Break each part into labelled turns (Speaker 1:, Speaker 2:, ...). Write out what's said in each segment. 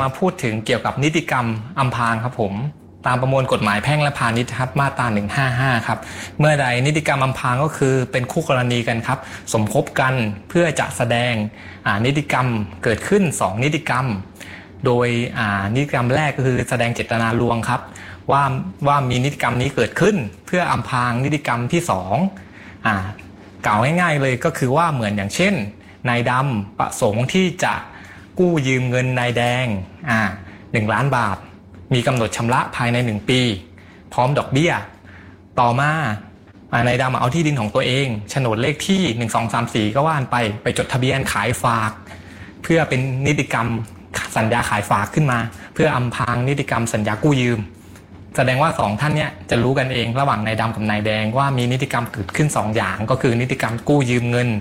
Speaker 1: มาพูดถึงเกี่ยวกับนิติกรรมอำพรางครับผมตามประมวลกฎหมายแพ่งและพาณิชย์ครับมาตรา155ครับเมื่อใดนิติกรรมอำพรางก็คือเป็นคู่กรณีกันครับสมคบกันเพื่อจะแสดงนิติกรรมเกิดขึ้น2นิติกรรมโดยนิติกรรมแรกก็คือแสดงเจตนาลวงครับว่ามีนิติกรรมนี้เกิดขึ้นเพื่ออำพรางนิติกรรมที่2กล่าวง่ายๆเลยก็คือว่าเหมือนอย่างเช่นนายดำประสงค์ที่จะกู้ยืมเงินนายแดง1 ล้านบาทมีกำหนดชำระภายใน1 ปีพร้อมดอกเบี้ยต่อมานายดำเอาที่ดินของตัวเองโฉนดเลขที่1 2 3 4ก็ว่านไปจดทะเบียนขายฝากเพื่อเป็นนิติกรรมสัญญาขายฝากขึ้นมาเพื่ออำพรางนิติกรรมสัญญากู้ยืมแสดงว่า2ท่านเนี่ยจะรู้กันเองระหว่างนายดำกับนายแดงว่ามีนิติกรรมเกิดขึ้น2อย่างก็คือนิติกรรมกู้ยืมเงิน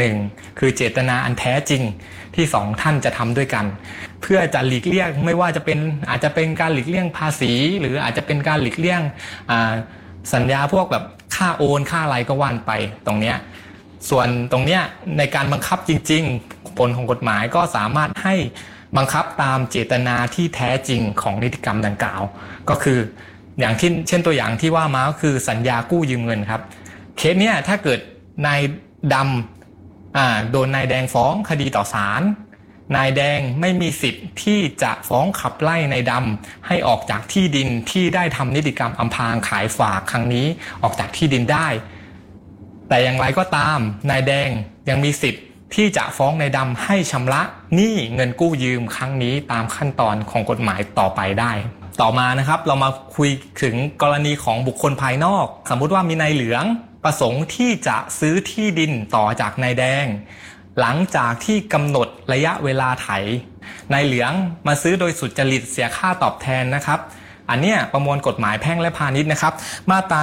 Speaker 1: 1คือเจตนาอันแท้จริงที่2ท่านจะทำด้วยกันเพื่อจะหลีกเลี่ยงไม่ว่าจะเป็นอาจจะเป็นการหลีกเลี่ยงภาษีหรืออาจจะเป็นการหลีกเลี่ยงสัญญาพวกแบบค่าโอนค่าอะไรก็ว่านไปตรงเนี้ยส่วนตรงเนี้ยในการบังคับจริงๆผลของกฎหมายก็สามารถให้บังคับตามเจตนาที่แท้จริงของนิติกรรมดังกล่าวก็คืออย่างที่เช่นตัวอย่างที่ว่ามาก็คือสัญญากู้ยืมเงินครับเคสเนี้ยถ้าเกิดนายดำโดนนายแดงฟ้องคดีต่อศาลนายแดงไม่มีสิทธิ์ที่จะฟ้องขับไล่นายดำให้ออกจากที่ดินที่ได้ทำนิติกรรมอำพรางขายฝากครั้งนี้ออกจากที่ดินได้แต่อย่างไรก็ตามนายแดงยังมีสิทธิ์ที่จะฟ้องนายดำให้ชำระหนี้เงินกู้ยืมครั้งนี้ตามขั้นตอนของกฎหมายต่อไปได้ต่อมานะครับเรามาคุยถึงกรณีของบุคคลภายนอกสมมุติว่ามีนายเหลืองประสงค์ที่จะซื้อที่ดินต่อจากนายแดงหลังจากที่กำหนดระยะเวลาไถนายเหลืองมาซื้อโดยสุจริตเสียค่าตอบแทนนะครับอันเนี้ยประมวลกฎหมายแพ่งและพาณิชย์นะครับมาตรา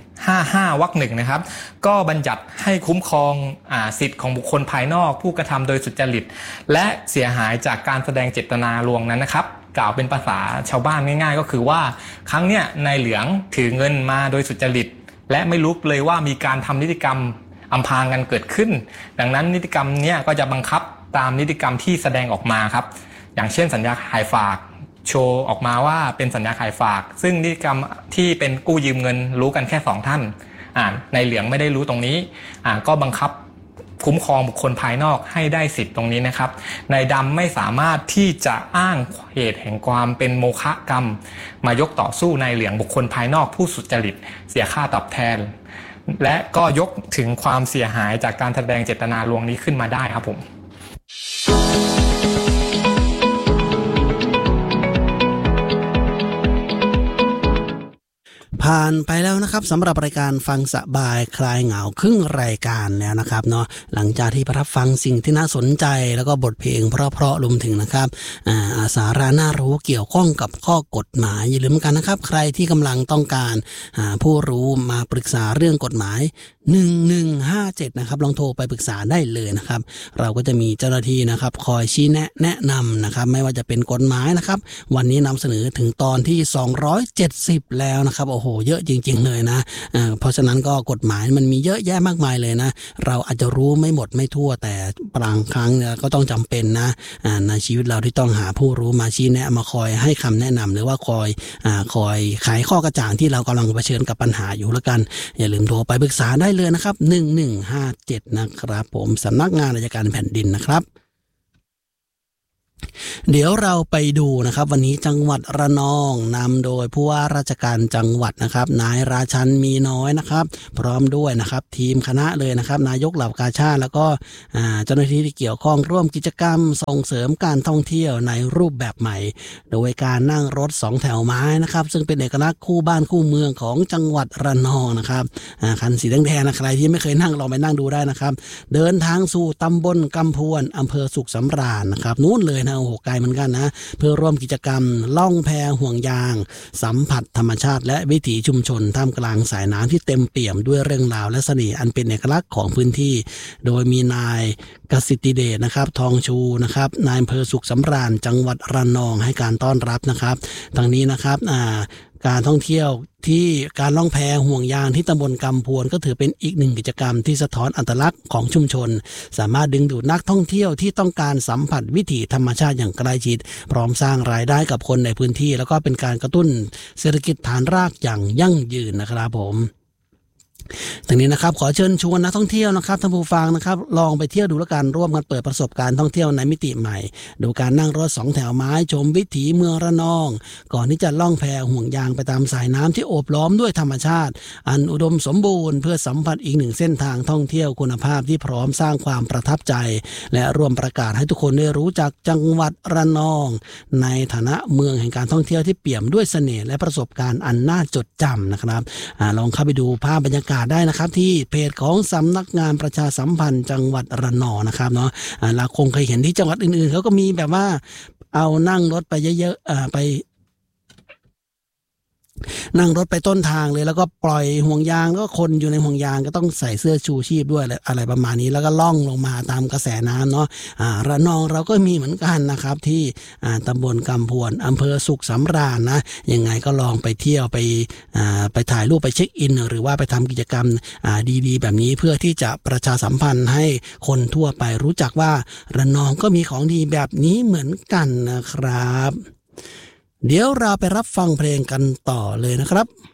Speaker 1: 155วรรค 1นะครับก็บัญญัติให้คุ้มครองสิทธิ์ของบุคคลภายนอกผู้กระทำโดยสุจริตและเสียหายจากการแสดงเจตนาลวงนั้นนะครับกล่าวเป็นภาษาชาวบ้านง่ายๆก็คือว่าครั้งเนี้ยนายเหลืองถือเงินมาโดยสุจริตและไม่รู้เลยว่ามีการทำนิติกรรมอำพรางกันเกิดขึ้นดังนั้นนิติกรรมเนี้ยก็จะบังคับตามนิติกรรมที่แสดงออกมาครับอย่างเช่นสัญญาขายฝากโชว์ออกมาว่าเป็นสัญญาขายฝากซึ่งนิติกรรมที่เป็นกู้ยืมเงินรู้กันแค่2ท่านในเหลืองไม่ได้รู้ตรงนี้ก็บังคับคุ้มครองบุคคลภายนอกให้ได้สิทธิ์ตรงนี้นะครับนายดำไม่สามารถที่จะอ้างเหตุแห่งความเป็นโมฆะกรรมมายกต่อสู้นายเหลืองบุคคลภายนอกผู้สุจริตเสียค่าตอบแทนและก็ยกถึงความเสียหายจากการแสดงเจตนาลวงนี้ขึ้นมาได้ครับผม
Speaker 2: ผ่านไปแล้วนะครับสำหรับรายการฟังสบายคลายเหงาครึ่งรายการแล้วนะครับเนาะหลังจากที่ประทับฟังสิ่งที่น่าสนใจแล้วก็บทเพลงเพราะๆรวมถึงนะครับสาระน่ารู้เกี่ยวข้องกับข้อกฎหมายอย่าลืมกันนะครับใครที่กำลังต้องการผู้รู้มาปรึกษาเรื่องกฎหมาย1157นะครับลองโทรไปปรึกษาได้เลยนะครับเราก็จะมีเจ้าหน้าที่นะครับคอยชี้แนะนำนะครับไม่ว่าจะเป็นกฎหมายนะครับวันนี้นำเสนอถึงตอนที่270แล้วนะครับโอ้โหเยอะจริงๆเลยนะเพราะฉะนั้นก็กฎหมายมันมีเยอะแยะมากมายเลยนะเราอาจจะรู้ไม่หมดไม่ทั่วแต่บางครั้งก็ต้องจำเป็นนะในชีวิตเราที่ต้องหาผู้รู้มาชี้แนะมาคอยให้คำแนะนำหรือว่าคอยไขข้อกระจ่างที่เรากำลังเผชิญกับปัญหาอยู่แล้วกันอย่าลืมโทรไปปรึกษาได้เลยนะครับ1157นะครับผมสำนักงานอัยการแผ่นดินนะครับเดี๋ยวเราไปดูนะครับวันนี้จังหวัดระนองนำโดยผู้ว่าราชการจังหวัดนะครับนายราชันมีน้อยนะครับพร้อมด้วยนะครับทีมคณะเลยนะครับนายกเหล่ากาชาดแล้วก็เจ้าหน้าที่ที่เกี่ยวข้องร่วมกิจกรรมส่งเสริมการท่องเที่ยวในรูปแบบใหม่โดยการนั่งรถ2แถวไม้นะครับซึ่งเป็นเอกลักษณ์คู่บ้านคู่เมืองของจังหวัดระนองนะครับคันสีแดงๆนะใครที่ไม่เคยนั่งลองไปนั่งดูได้นะครับเดินทางสู่ตำบลกำพวนอำเภอสุขสำราญนะครับนู้นเลยนะโอ้โหไกลเหมือนกันนะเพื่อร่วมกิจกรรมล่องแพห่วงยางสัมผัสธรรมชาติและวิถีชุมชนท่ามกลางสายน้ำที่เต็มเปี่ยมด้วยเรื่องราวและเสน่ห์อันเป็นเอกลักษณ์ของพื้นที่โดยมีนายกสิทธิเดชนะครับทองชูนะครับนายอำเภอสุขสำราญจังหวัดระนองให้การต้อนรับนะครับทั้งนี้นะครับการท่องเที่ยวที่การล่องแพห่วงยางที่ตำบลกำพวนก็ถือเป็นอีกหนึ่งกิจกรรมที่สะท้อนอัตลักษณ์ของชุมชนสามารถดึงดูดนักท่องเที่ยวที่ต้องการสัมผัสวิถีธรรมชาติอย่างใกล้ชิดพร้อมสร้างรายได้กับคนในพื้นที่แล้วก็เป็นการกระตุ้นเศรษฐกิจฐานรากอย่างยั่งยืนนะครับผมทีนี้นะครับขอเชิญชวนนักท่องเที่ยวนะครับท่านผู้ฟังนะครับลองไปเที่ยวดูและกันร่วมกันเปิดประสบการณ์ท่องเที่ยวในมิติใหม่ดูการนั่งรถ2 แถวไม้ชมวิถีเมืองระนองก่อนที่จะล่องแพห่วงยางไปตามสายน้ำที่โอบล้อมด้วยธรรมชาติอันอุดมสมบูรณ์เพื่อสัมผัสอีกหนึ่งเส้นทางท่องเที่ยวคุณภาพที่พร้อมสร้างความประทับใจและร่วมประกาศให้ทุกคนได้รู้จักจังหวัดระนองในฐานะเมืองแห่งการท่องเที่ยวที่เปี่ยมด้วยเสน่ห์และประสบการณ์อันน่าจดจำนะครับลองเข้าไปดูภาพบรรยากาศได้นะครับที่เพจของสำนักงานประชาสัมพันธ์จังหวัดระนองนะครับเนาะเราคงเคยเห็นที่จังหวัดอื่นๆเขาก็มีแบบว่าเอานั่งรถไปเยอะๆไปนั่งรถไปต้นทางเลยแล้วก็ปล่อยห่วงยางแล้วก็คนอยู่ในห่วงยางก็ต้องใส่เสื้อชูชีพด้วยอะไรประมาณนี้แล้วก็ล่องลงมาตามกระแสน้ำเนาะระนองเราก็มีเหมือนกันนะครับที่ตำบลกำพวนอำเภอสุขสำราญนะยังไงก็ลองไปเที่ยวไปถ่ายรูปไปเช็คอินหรือว่าไปทำกิจกรรมดีๆแบบนี้เพื่อที่จะประชาสัมพันธ์ให้คนทั่วไปรู้จักว่าระนองก็มีของดีแบบนี้เหมือนกันนะครับเดี๋ยวเราไปรับฟังเพลงกันต่อเลยนะครับ